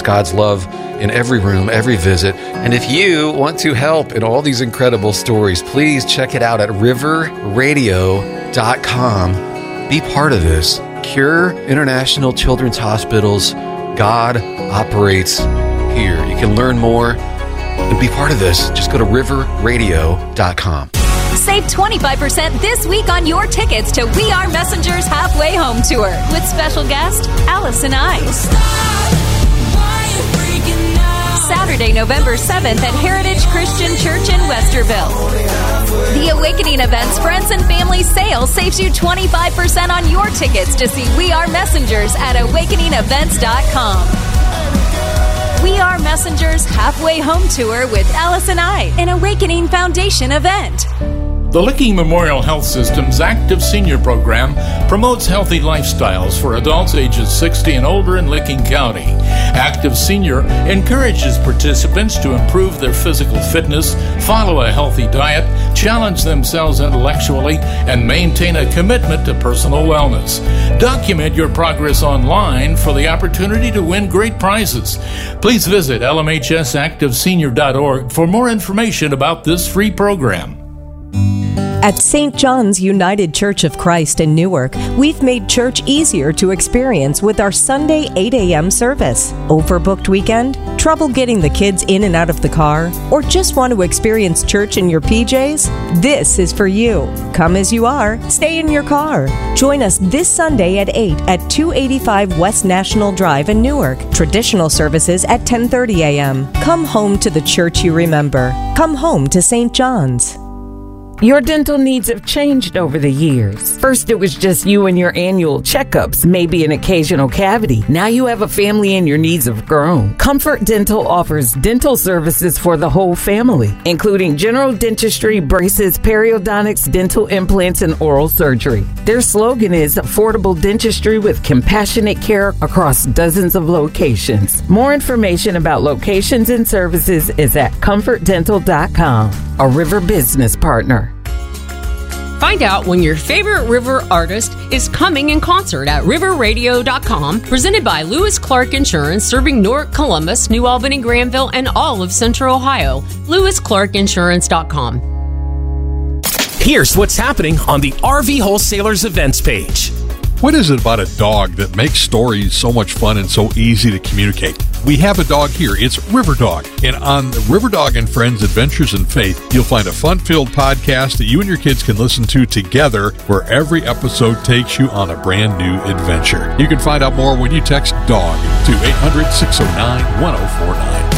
God's love in every room, every visit. And if you want to help in all these incredible stories, please check it out at riverradio.com. Be part of this. Cure International Children's Hospitals. God operates here. You can learn more and be part of this. Just go to riverradio.com. Save 25% this week on your tickets to We Are Messengers Halfway Home Tour with special guest Allison Ice. Saturday, November 7th at Heritage Christian Church in Westerville. The Awakening Events Friends and Family Sale saves you 25% on your tickets to see We Are Messengers at awakeningevents.com. We Are Messengers Halfway Home Tour with Allison I, an Awakening Foundation event. The Licking Memorial Health System's Active Senior Program promotes healthy lifestyles for adults ages 60 and older in Licking County. Active Senior encourages participants to improve their physical fitness, follow a healthy diet, challenge themselves intellectually, and maintain a commitment to personal wellness. Document your progress online for the opportunity to win great prizes. Please visit lmhsactivesenior.org for more information about this free program. At St. John's United Church of Christ in Newark, we've made church easier to experience with our Sunday 8 a.m. service. Overbooked weekend? Trouble getting the kids in and out of the car? Or just want to experience church in your PJs? This is for you. Come as you are. Stay in your car. Join us this Sunday at 8 at 285 West National Drive in Newark. Traditional services at 10:30 a.m. Come home to the church you remember. Come home to St. John's. Your dental needs have changed over the years. First, it was just you and your annual checkups, maybe an occasional cavity. Now you have a family and your needs have grown. Comfort Dental offers dental services for the whole family, including general dentistry, braces, periodontics, dental implants, and oral surgery. Their slogan is affordable dentistry with compassionate care across dozens of locations. More information about locations and services is at comfortdental.com, a River business partner. Find out when your favorite River artist is coming in concert at riverradio.com, presented by Lewis Clark Insurance, serving Newark, Columbus, New Albany, Granville, and all of Central Ohio. LewisClarkInsurance.com. Here's what's happening on the RV Wholesalers events page. What is it about a dog that makes stories so much fun and so easy to communicate? We have a dog here. It's River Dog. And on the River Dog and Friends Adventures in Faith, you'll find a fun-filled podcast that you and your kids can listen to together, where every episode takes you on a brand new adventure. You can find out more when you text DOG to 800-609-1049.